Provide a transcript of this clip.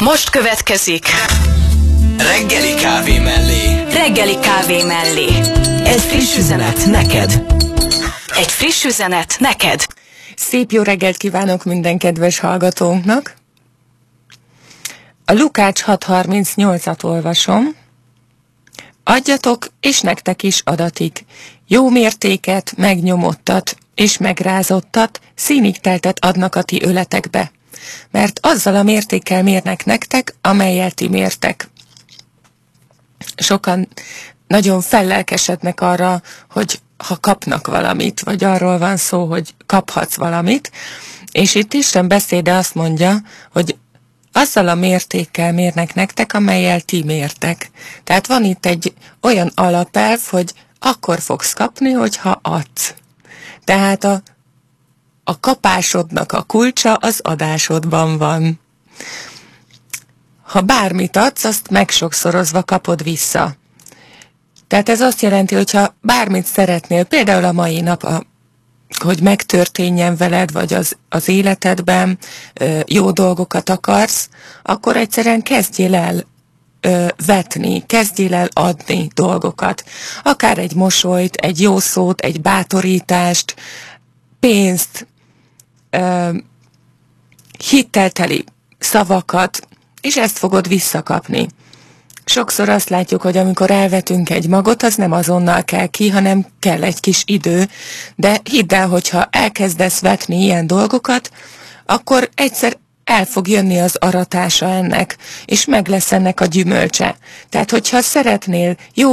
Most következik Reggeli kávé mellé. Reggeli kávé mellé. Egy friss üzenet neked. Egy friss üzenet neked. Szép jó reggelt kívánok minden kedves hallgatónknak. A Lukács 6.38-at olvasom. Adjatok, és nektek is adatik. Jó mértéket, megnyomottat és megrázottat, színig teltet adnak a ti öletekbe. Mert azzal a mértékkel mérnek nektek, amellyel ti mértek. Sokan nagyon fellelkesednek arra, hogy ha kapnak valamit, vagy arról van szó, hogy kaphatsz valamit, és itt Isten beszéde azt mondja, hogy azzal a mértékkel mérnek nektek, amellyel ti mértek. Tehát van itt egy olyan alapelv, hogy akkor fogsz kapni, hogyha adsz. Tehát a kapásodnak a kulcsa az adásodban van. Ha bármit adsz, azt megsokszorozva kapod vissza. Tehát ez azt jelenti, hogyha bármit szeretnél, például a mai nap, hogy megtörténjen veled, vagy az életedben jó dolgokat akarsz, akkor egyszerűen kezdjél el vetni, kezdjél el adni dolgokat. Akár egy mosolyt, egy jó szót, egy bátorítást, pénzt, hittelteli szavakat, és ezt fogod visszakapni. Sokszor azt látjuk, hogy amikor elvetünk egy magot, az nem azonnal kell ki, hanem kell egy kis idő, de hidd el, hogyha elkezdesz vetni ilyen dolgokat, akkor egyszer el fog jönni az aratása ennek, és meg lesz ennek a gyümölcse. Tehát, hogyha szeretnél jó